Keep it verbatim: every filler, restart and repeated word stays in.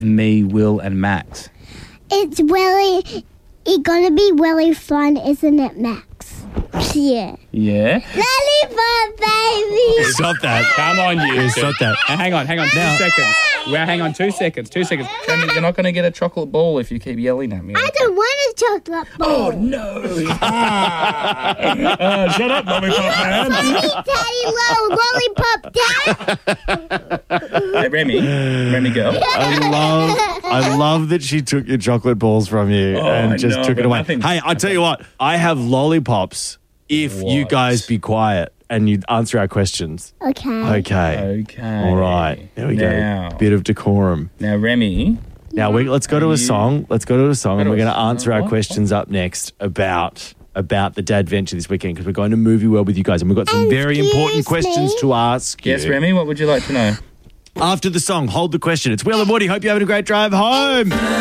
Me, Will, and Max. It's really, it's gonna be really fun, isn't it, Max? Yeah. Yeah? Lollipop, baby! Stop that. Come on, you. Stop that. Now, hang on, hang on, two seconds. Well, hang on, two seconds, two seconds. Remy, you're not going to get a chocolate ball if you keep yelling at me. I don't want a chocolate ball. Oh, no. uh, shut up, lollipop man. Daddy, lollipop, Dad. Hey, Remy, Remy girl. I love, I love that she took your chocolate balls from you Oh, and I just know, took it but away. nothing- Hey, I tell you what, I have lollipops if you What? guys be quiet and you answer our questions. Okay. Okay. Okay. All right. There we now, go. Bit of decorum. Now, Remy. Now we let's go to Are a you- song. Let's go to a song, Go and to we're a going to song. answer our What? questions up next about about the Dad Venture this weekend because we're going to Movie World with you guys, and we've got some very important Excuse questions me? to ask you. Yes, Remy, what would you like to know? After the song, hold the question. It's Will and Woody. Hope you're having a great drive home.